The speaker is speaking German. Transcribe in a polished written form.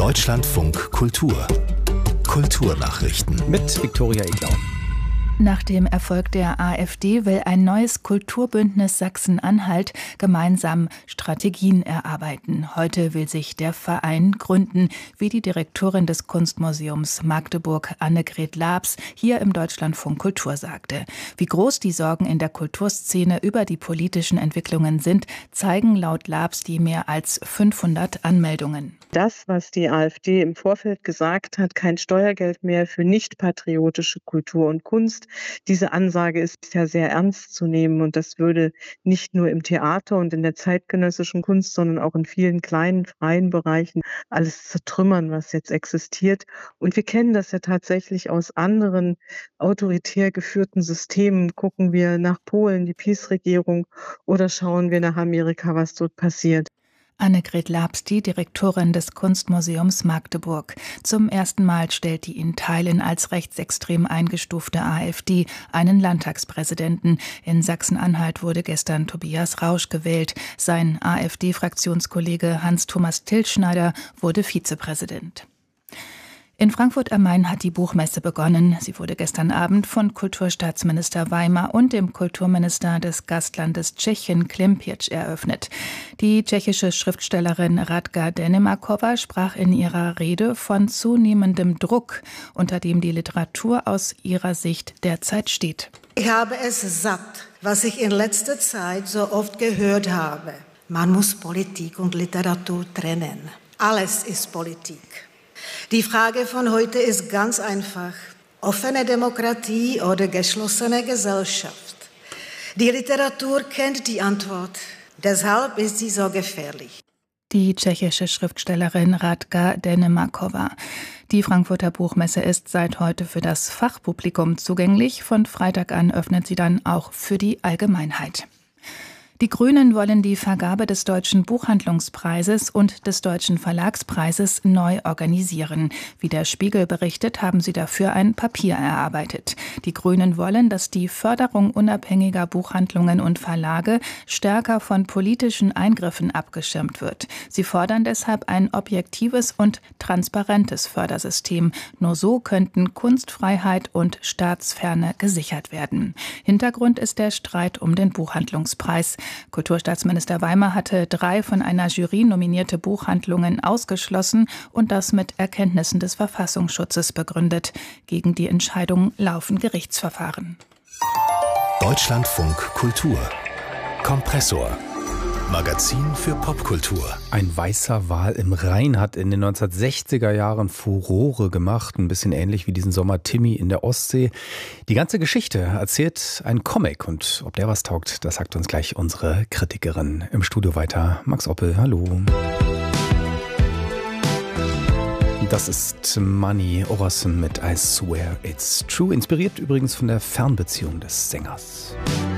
Deutschlandfunk Kultur. Kulturnachrichten. Mit Viktoria Eglau. Nach dem Erfolg der AfD will ein neues Kulturbündnis Sachsen-Anhalt gemeinsam Strategien erarbeiten. Heute will sich der Verein gründen, wie die Direktorin des Kunstmuseums Magdeburg, Annegret Laabs, hier im Deutschlandfunk Kultur sagte. Wie groß die Sorgen in der Kulturszene über die politischen Entwicklungen sind, zeigen laut Laabs die mehr als 500 Anmeldungen. Das, was die AfD im Vorfeld gesagt hat, kein Steuergeld mehr für nicht-patriotische Kultur und Kunst, diese Ansage ist ja sehr ernst zu nehmen und das würde nicht nur im Theater und in der zeitgenössischen Kunst, sondern auch in vielen kleinen freien Bereichen alles zertrümmern, was jetzt existiert. Und wir kennen das ja tatsächlich aus anderen autoritär geführten Systemen. Gucken wir nach Polen, die PiS-Regierung, oder schauen wir nach Amerika, was dort passiert. Annegret Laabs, die Direktorin des Kunstmuseums Magdeburg. Zum ersten Mal stellt die in Teilen als rechtsextrem eingestufte AfD einen Landtagspräsidenten. In Sachsen-Anhalt wurde gestern Tobias Rausch gewählt. Sein AfD-Fraktionskollege Hans-Thomas Tilschneider wurde Vizepräsident. In Frankfurt am Main hat die Buchmesse begonnen. Sie wurde gestern Abend von Kulturstaatsminister Weimer und dem Kulturminister des Gastlandes Tschechien Klimpiec eröffnet. Die tschechische Schriftstellerin Radka Denemakova sprach in ihrer Rede von zunehmendem Druck, unter dem die Literatur aus ihrer Sicht derzeit steht. Ich habe es satt, was ich in letzter Zeit so oft gehört habe. Man muss Politik und Literatur trennen. Alles ist Politik. Die Frage von heute ist ganz einfach. Offene Demokratie oder geschlossene Gesellschaft? Die Literatur kennt die Antwort. Deshalb ist sie so gefährlich. Die tschechische Schriftstellerin Radka Denemakova. Die Frankfurter Buchmesse ist seit heute für das Fachpublikum zugänglich. Von Freitag an öffnet sie dann auch für die Allgemeinheit. Die Grünen wollen die Vergabe des Deutschen Buchhandlungspreises und des Deutschen Verlagspreises neu organisieren. Wie der Spiegel berichtet, haben sie dafür ein Papier erarbeitet. Die Grünen wollen, dass die Förderung unabhängiger Buchhandlungen und Verlage stärker von politischen Eingriffen abgeschirmt wird. Sie fordern deshalb ein objektives und transparentes Fördersystem. Nur so könnten Kunstfreiheit und Staatsferne gesichert werden. Hintergrund ist der Streit um den Buchhandlungspreis. Kulturstaatsminister Weimer hatte 3 von einer Jury nominierte Buchhandlungen ausgeschlossen und das mit Erkenntnissen des Verfassungsschutzes begründet. Gegen die Entscheidung laufen Gerichtsverfahren. Deutschlandfunk Kultur. Kompressor. Magazin für Popkultur. Ein weißer Wal im Rhein hat in den 1960er Jahren Furore gemacht. Ein bisschen ähnlich wie diesen Sommer Timmy in der Ostsee. Die ganze Geschichte erzählt ein Comic. Und ob der was taugt, das sagt uns gleich unsere Kritikerin. Im Studio weiter Max Oppel. Hallo. Das ist Manny Orson mit I Swear It's True. Inspiriert übrigens von der Fernbeziehung des Sängers.